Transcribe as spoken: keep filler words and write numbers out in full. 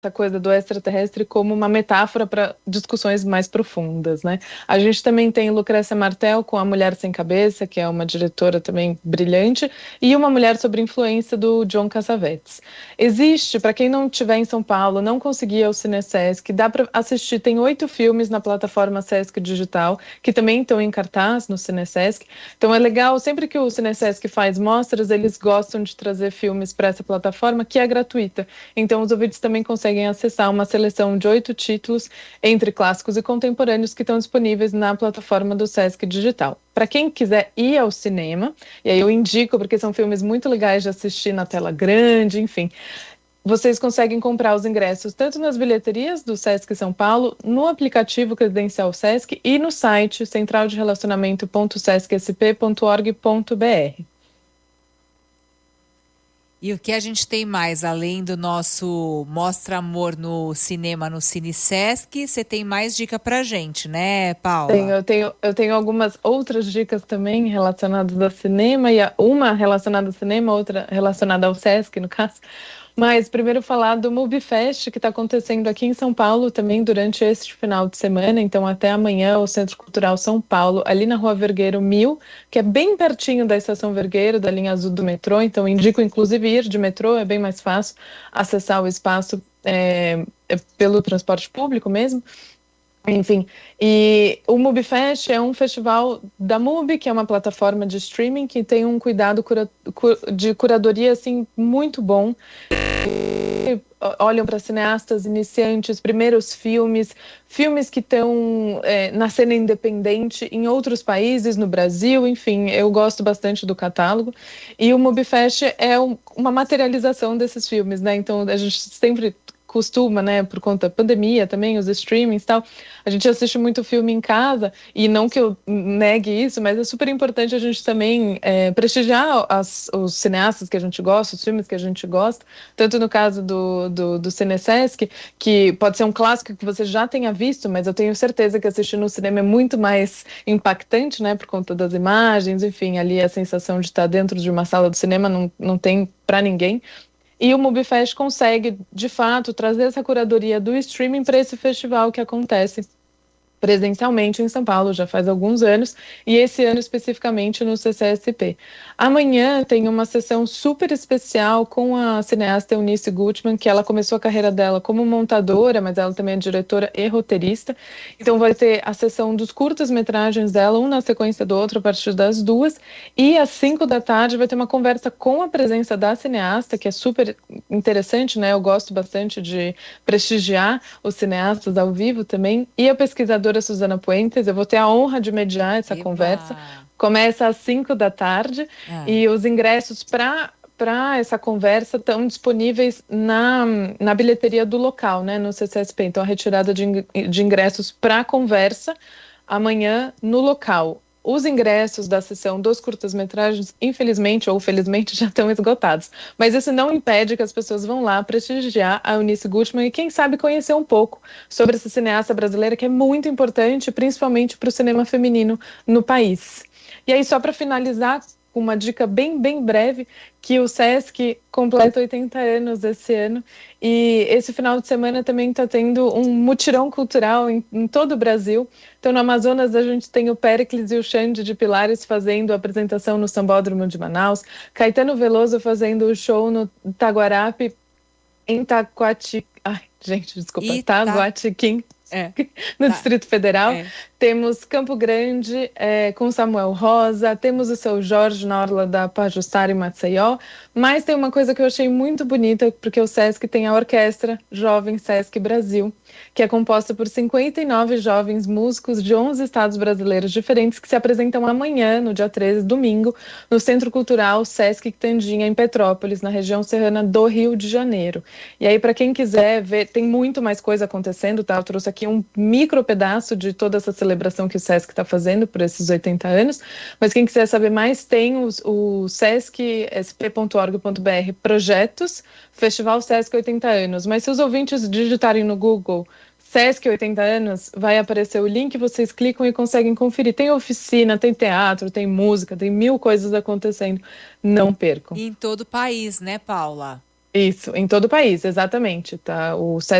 essa coisa do extraterrestre como uma metáfora para discussões mais profundas, né? A gente também tem Lucrécia Martel com A Mulher Sem Cabeça, que é uma diretora também brilhante, e Uma Mulher Sobre Influência, do John Cassavetes. Existe, para quem não estiver em São Paulo, não conseguir ir ao CineSesc, dá para assistir, tem oito filmes na plataforma Sesc Digital, que também estão em cartaz no CineSesc. Então é legal, sempre que o CineSesc faz mostras, eles gostam de trazer filmes para essa plataforma, que é gratuita. Então os ouvintes também conseguem acessar uma seleção de oito títulos entre clássicos e contemporâneos que estão disponíveis na plataforma do Sesc Digital. Para quem quiser ir ao cinema, e aí eu indico porque são filmes muito legais de assistir na tela grande, enfim, vocês conseguem comprar os ingressos tanto nas bilheterias do Sesc São Paulo, no aplicativo Credencial Sesc e no site central de relacionamento ponto sesc s p ponto org ponto b r. E o que a gente tem mais, além do nosso Mostra Amor no cinema, no CineSesc, você tem mais dica pra gente, né, Paula? Tenho, eu, tenho, eu tenho algumas outras dicas também relacionadas ao cinema, e uma relacionada ao cinema, outra relacionada ao Sesc, no caso. Mas primeiro falar do MovieFest, que está acontecendo aqui em São Paulo também durante este final de semana. Então até amanhã o Centro Cultural São Paulo, ali na Rua Vergueiro mil, que é bem pertinho da Estação Vergueiro, da linha azul do metrô. Então indico inclusive ir de metrô, é bem mais fácil acessar o espaço é, é pelo transporte público mesmo. Enfim, e o MovieFest é um festival da Mubi, que é uma plataforma de streaming que tem um cuidado cura, de curadoria assim muito bom. Olham para cineastas iniciantes, primeiros filmes, filmes que estão é, na cena independente em outros países, no Brasil, enfim, eu gosto bastante do catálogo. E o MovieFest é um, uma materialização desses filmes, né? Então a gente sempre costuma, né, por conta da pandemia também, os streamings e tal, a gente assiste muito filme em casa, e não que eu negue isso, mas é super importante a gente também é, prestigiar as, os cineastas que a gente gosta, os filmes que a gente gosta, tanto no caso do, do, do CineSesc, que pode ser um clássico que você já tenha visto, mas eu tenho certeza que assistir no cinema é muito mais impactante, né, por conta das imagens, enfim, ali a sensação de estar dentro de uma sala do cinema não, não tem para ninguém. E o MovieFest consegue, de fato, trazer essa curadoria do streaming para esse festival que acontece presencialmente em São Paulo, já faz alguns anos, e esse ano especificamente no C C S P. Amanhã tem uma sessão super especial com a cineasta Eunice Gutmann, que ela começou a carreira dela como montadora, mas ela também é diretora e roteirista. Então vai ter a sessão dos curtas-metragens dela, um na sequência do outro, a partir das duas, e às cinco da tarde vai ter uma conversa com a presença da cineasta, que é super interessante, né? Eu gosto bastante de prestigiar os cineastas ao vivo também, e a pesquisadora Suzana Puentes. Eu vou ter a honra de mediar essa Eba. conversa. Começa às cinco da tarde ah. e os ingressos para para essa conversa estão disponíveis na, na bilheteria do local, né, no C C S P. Então, a retirada de, de ingressos para a conversa amanhã no local. Os ingressos da sessão dos curtas-metragens, infelizmente ou felizmente, já estão esgotados. Mas isso não impede que as pessoas vão lá prestigiar a Eunice Gutmann e, quem sabe, conhecer um pouco sobre essa cineasta brasileira, que é muito importante, principalmente para o cinema feminino no país. E aí, só para finalizar, com uma dica bem, bem breve, que o Sesc completa oitenta anos esse ano, e esse final de semana também está tendo um mutirão cultural em, em todo o Brasil. Então, no Amazonas, a gente tem o Péricles e o Xande de Pilares fazendo a apresentação no Sambódromo de Manaus, Caetano Veloso fazendo o show no Taguarape, em Taquati... Ai, gente, desculpa, Ita... Taguatiquim, é. no tá. Distrito Federal. É. Temos Campo Grande é, com Samuel Rosa, temos o Seu Jorge na orla da Pajuçara em Maceió, mas tem uma coisa que eu achei muito bonita, porque o Sesc tem a Orquestra Jovem Sesc Brasil, que é composta por cinquenta e nove jovens músicos de onze estados brasileiros diferentes, que se apresentam amanhã, no dia treze, domingo, no Centro Cultural Sesc Quitandinha, em Petrópolis, na região serrana do Rio de Janeiro. E aí, para quem quiser ver, tem muito mais coisa acontecendo, tá? Eu trouxe aqui um micro pedaço de toda essa celebração que o Sesc está fazendo por esses oitenta anos, mas quem quiser saber mais, tem os, o sesc s p ponto org ponto b r projetos, Festival Sesc oitenta anos. Mas se os ouvintes digitarem no Google Sesc oitenta anos, vai aparecer o link, vocês clicam e conseguem conferir. Tem oficina, tem teatro, tem música, tem mil coisas acontecendo. Não percam. E em todo o país, né, Paula? Isso, em todo o país, exatamente, tá? O